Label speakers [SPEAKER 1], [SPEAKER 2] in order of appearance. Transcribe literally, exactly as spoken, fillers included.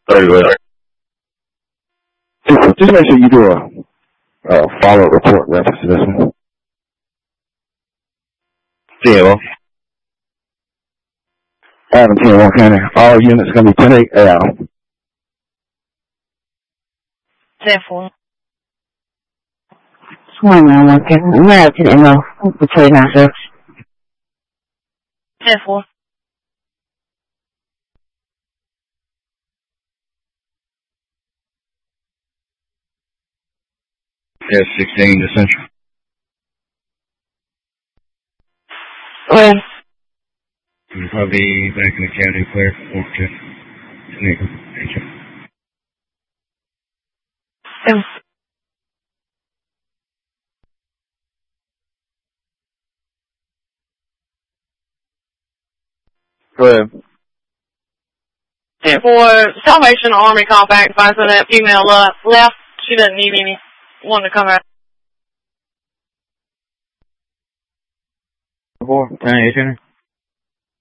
[SPEAKER 1] Very well. Just, just make sure you do a, a follow-up report reference to this one. ten one. Adam ten one County. All units going to be ten eight A R.
[SPEAKER 2] ten four.
[SPEAKER 3] One nine one County. American M O. Between ourselves.
[SPEAKER 2] ten four.
[SPEAKER 1] Yes, sixteen to Central.
[SPEAKER 3] Well.
[SPEAKER 1] You'll probably be back in the county clear for four fifty. Sneaker. Thank you.
[SPEAKER 2] ten.
[SPEAKER 1] Go ahead.
[SPEAKER 2] ten four. Salvation Army compact. If I said that female uh, left, she doesn't need anyone to come out.
[SPEAKER 1] Four. Ten eight.